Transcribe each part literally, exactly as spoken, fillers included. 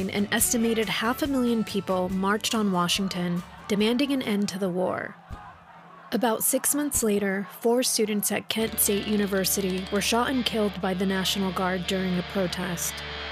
nineteen, an estimated half a million people marched on Washington, demanding an end to the war. About six months later, four students at Kent State University were shot and killed by the National Guard during a protest.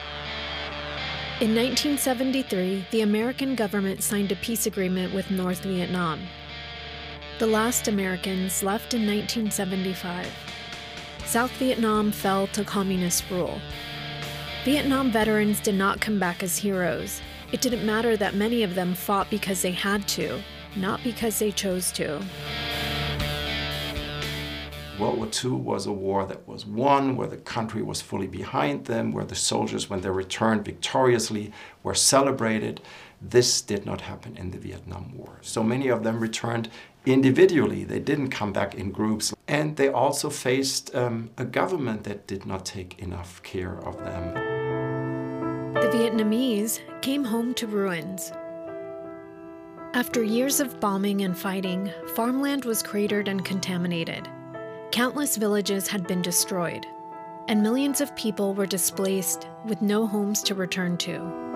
In nineteen seventy-three, the American government signed a peace agreement with North Vietnam. The last Americans left in nineteen seventy-five. South Vietnam fell to communist rule. Vietnam veterans did not come back as heroes. It didn't matter that many of them fought because they had to, not because they chose to. World War Two was a war that was won, where the country was fully behind them, where the soldiers, when they returned victoriously, were celebrated. This did not happen in the Vietnam War. So many of them returned individually. They didn't come back in groups. And they also faced um, a government that did not take enough care of them. The Vietnamese came home to ruins. After years of bombing and fighting, farmland was cratered and contaminated. Countless villages had been destroyed, and millions of people were displaced with no homes to return to.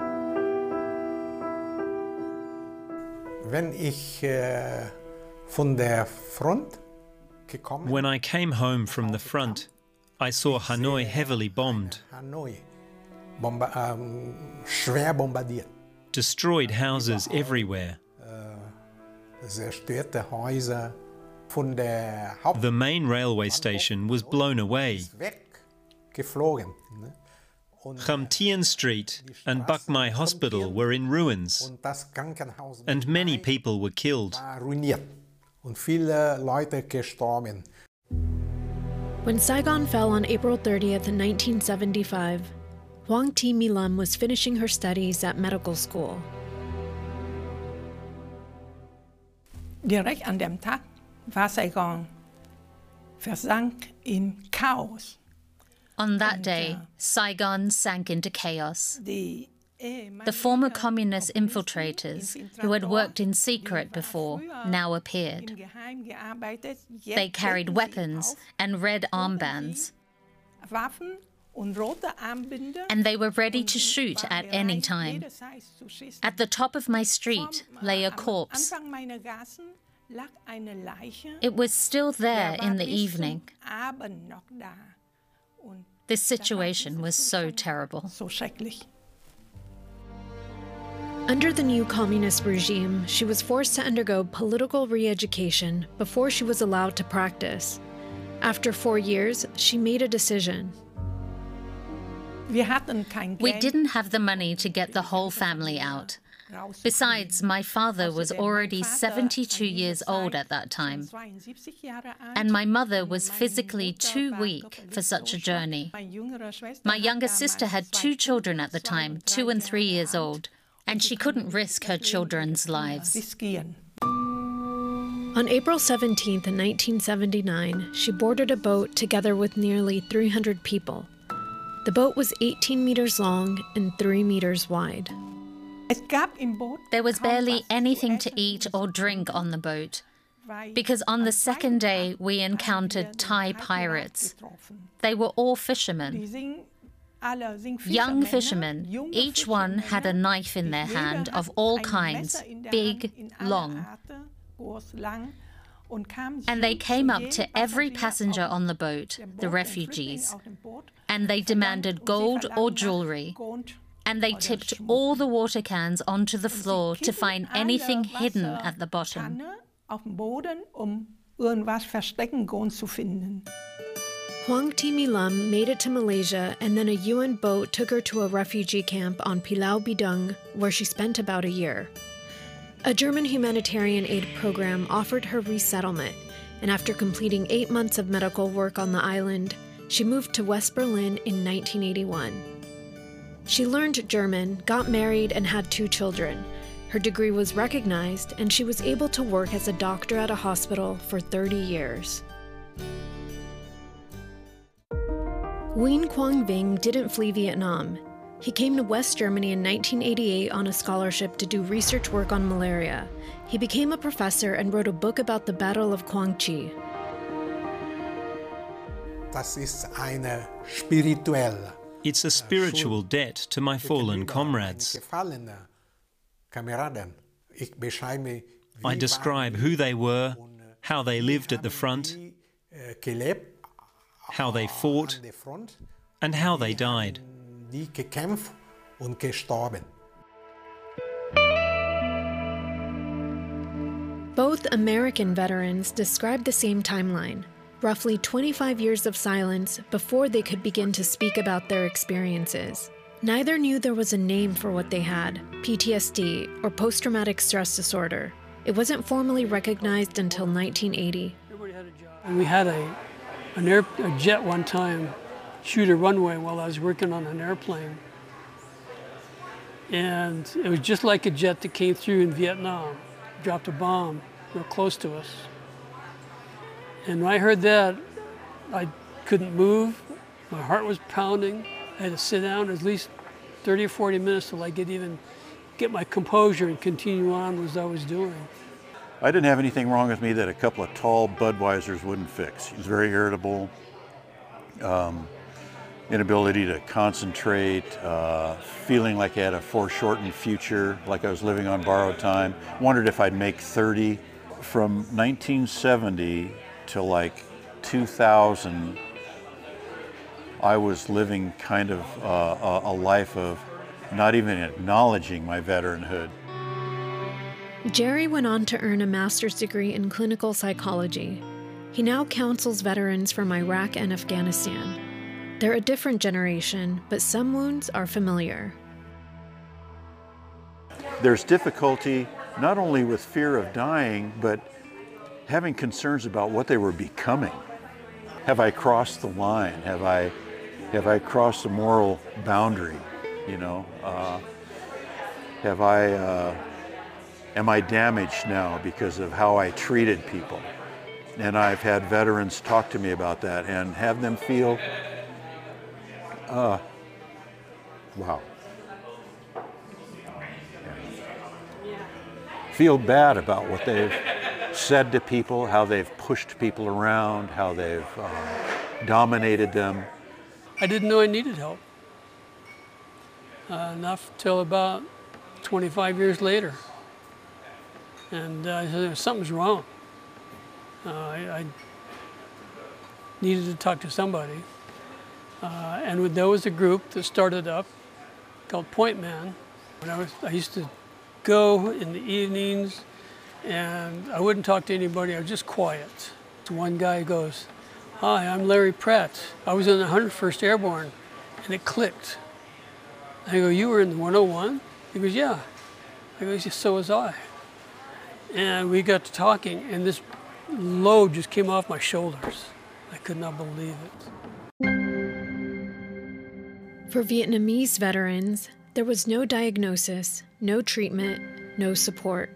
Wenn ich äh, von der Front gekommen, When I came home from the front, I saw Hanoi heavily bombed, Hanoi bomba, ähm, schwer bombardiert. destroyed houses everywhere. Zerstörte Häuser. Von der Haupt The main railway station was blown away. weggeflogen. Kham Tien Street and Bach Mai Hospital were in ruins, Und das Krankenhaus and many people were killed. war ruiniert und viele Leute gestorben. When Saigon fell on April thirtieth, nineteen seventy-five, Hoang Thi My Lam was finishing her studies at medical school. Direkt an dem Tag war Saigon versank in Chaos. On that day, Saigon sank into chaos. Die The former communist infiltrators, who had worked in secret before, now appeared. They carried weapons and red armbands, Waffen und rote Armbinde, and they were ready to shoot at any time. At the top of my street lay a corpse. Anfang meiner Gassen lag eine Leiche. It was still there Der war in the bis zum evening. Abend noch da. Und This situation was so terrible. so schrecklich. Under the new communist regime, she was forced to undergo political re-education before she was allowed to practice. After four years, she made a decision. Wir hatten kein We Geld. didn't have the money to get the whole family out. Besides, my father was already seventy-two years old at that time, and my mother was physically too weak for such a journey. My younger sister had two children at the time, two and three years old, and she couldn't risk her children's lives. riskieren. On April seventeenth, nineteen seventy-nine, she boarded a boat together with nearly three hundred people. The boat was eighteen meters long and three meters wide. Es gab im Boot There was kaum barely was zu anything to essen, eat or drink on the boat, weil because on the am second zweiten day Tag we haben wir encountered den Thai Thai-Pirat pirates. getroffen. They were all Die fishermen. sind alle sind Young Fischermänner, fishermen, junge each one had a Fischermänner. knife in their Jeder hand hat of all ein kinds, Messer in der big, Hand, in aller long. Arte, groß, lang, und kam And they zu came up jedem to every Passagier passenger auf on the boat, dem the Boot, den refugees, Flüchtlingen auf dem Boot, and they verlangt- demanded und sie gold or verlangten jewelry, Gold and they oder tipped Schmuck. all the water cans onto the Sie floor to kippen find alle anything hidden at the bottom. Wasserkanne auf dem Boden, um irgendwas verstecken Grund zu finden. Hoang Thi My Lam made it to Malaysia, and then a U N boat took her to a refugee camp on Pulau Bidung, where she spent about a year. A German humanitarian aid program offered her resettlement, and after completing eight months of medical work on the island, she moved to West Berlin in nineteen eighty-one. She learned German, got married, and had two children. Her degree was recognized, and she was able to work as a doctor at a hospital for thirty years. Nguyen Quang Vinh didn't flee Vietnam. He came to West Germany in nineteen eighty-eight on a scholarship to do research work on malaria. He became a professor and wrote a book about the Battle of Quang Tri. Das ist eine spirituelle. It's a spiritual debt to my fallen comrades. I describe who they were, how they lived at the front, how they fought, and how they died. Both American veterans describe the same timeline, roughly twenty-five years of silence before they could begin to speak about their experiences. Neither knew there was a name for what they had, P T S D or post-traumatic stress disorder. It wasn't formally recognized until nineteen eighty. We had a, an air, a jet one time shoot a runway while I was working on an airplane. And it was just like a jet that came through in Vietnam, dropped a bomb real close to us. And when I heard that, I couldn't move. My heart was pounding. I had to sit down at least thirty or forty minutes till I could even get my composure and continue on as I was doing. I didn't have anything wrong with me that a couple of tall Budweisers wouldn't fix. He was very irritable, um, inability to concentrate, uh, feeling like I had a foreshortened future, like I was living on borrowed time. Wondered if I'd make thirty. From nineteen seventy to like two thousand, I was living kind of uh, a life of not even acknowledging my veteranhood. Jerry went on to earn a master's degree in clinical psychology. He now counsels veterans from Iraq and Afghanistan. They're a different generation, but some wounds are familiar. There's difficulty not only with fear of dying, but having concerns about what they were becoming. Have I crossed the line? Have I, have I crossed the moral boundary? You know, uh, have I, uh, am I damaged now because of how I treated people? And I've had veterans talk to me about that and have them feel, uh, wow. Feel bad about what they've said to people, how they've pushed people around, how they've uh, dominated them. I didn't know I needed help. Uh, enough till about twenty-five years later. And uh, I said, something's wrong. Uh, I, I needed to talk to somebody. Uh, and there was a group that started up called Point Man. When I, was, I used to go in the evenings and I wouldn't talk to anybody, I was just quiet. So one guy goes, "Hi, I'm Larry Pratt. I was in the one hundred first Airborne," and it clicked. I go, "You were in the one oh one? He goes, "Yeah." I go, "So was I." And we got to talking, and this load just came off my shoulders. I could not believe it. For Vietnamese veterans, there was no diagnosis, no treatment, no support.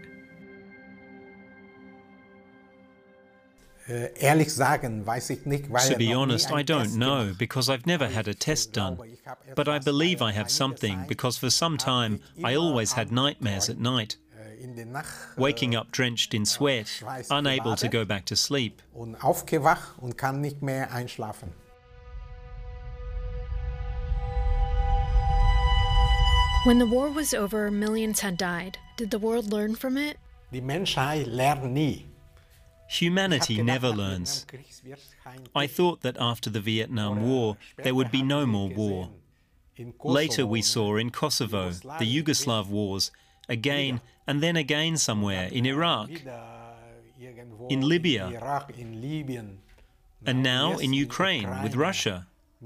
To be honest, I don't know, because I've never had a test done. But I believe I have something, because for some time I always had nightmares at night. Waking up drenched in sweat, unable to go back to sleep. When the war was over, millions had died. Did the world learn from it? Humanity never learns. I thought that after the Vietnam War, there would be no more war. Later we saw in Kosovo, the Yugoslav wars, again and then again somewhere in Iraq, in Libya, and now in Ukraine with Russia.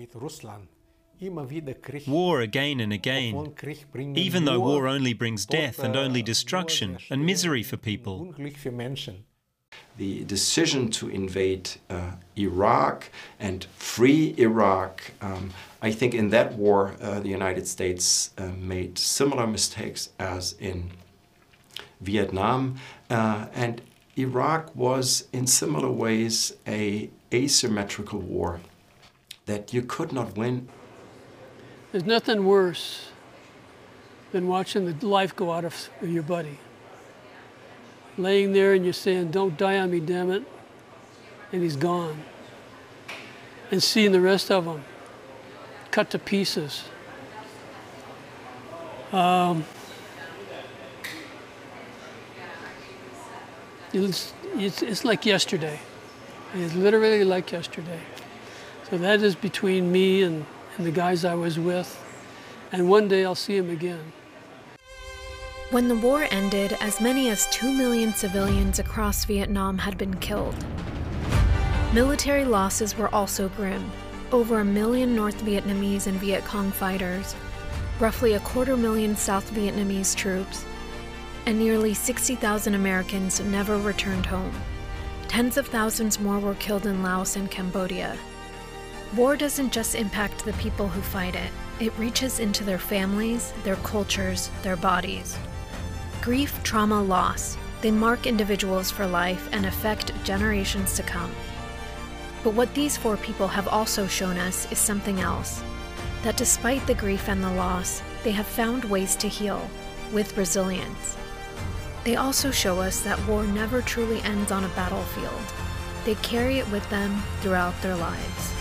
War again and again, even though war only brings death and only destruction and misery for people. The decision to invade uh, Iraq and free Iraq, um, I think in that war uh, the United States uh, made similar mistakes as in Vietnam, uh, and Iraq was in similar ways a asymmetrical war that you could not win. There's nothing worse than watching the life go out of your buddy. Laying there and you're saying, "Don't die on me, damn it," and he's gone. And seeing the rest of them cut to pieces. Um, it's, it's, it's like yesterday. It's literally like yesterday. So that is between me and, and the guys I was with. And one day I'll see them again. When the war ended, as many as two million civilians across Vietnam had been killed. Military losses were also grim. Over a million North Vietnamese and Viet Cong fighters, roughly a quarter million South Vietnamese troops, and nearly sixty thousand Americans never returned home. Tens of thousands more were killed in Laos and Cambodia. War doesn't just impact the people who fight it. It reaches into their families, their cultures, their bodies. Grief, trauma, loss, they mark individuals for life and affect generations to come. But what these four people have also shown us is something else. That despite the grief and the loss, they have found ways to heal, with resilience. They also show us that war never truly ends on a battlefield. They carry it with them throughout their lives.